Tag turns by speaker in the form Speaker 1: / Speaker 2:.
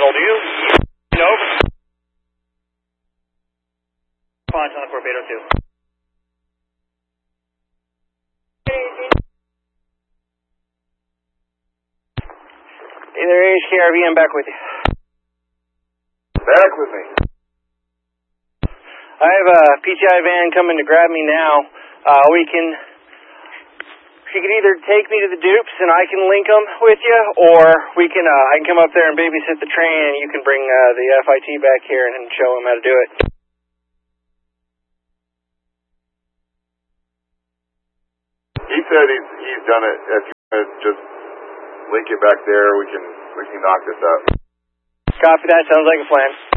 Speaker 1: Control, do you? Over. Response on the Torpedo 2. Either HKRV, I'm back with you.
Speaker 2: Back with me.
Speaker 1: I have a PTI van coming to grab me now. She can either take me to the dupes and I can link them with you, or I can come up there and babysit the train and you can bring the FIT back here and show them how to do it.
Speaker 2: He said he's done it. If you want to just link it back there, we can knock this up.
Speaker 1: Copy that. Sounds like a plan.